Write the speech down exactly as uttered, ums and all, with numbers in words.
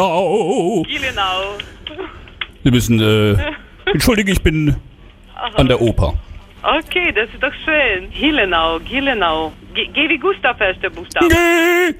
Au. Gielenau. Sie müssen, äh, entschuldige, ich bin an der Oper. Okay, das ist doch schön. Gielenau, Gielenau. G, G wie Gustav, erster Buchstabe. G.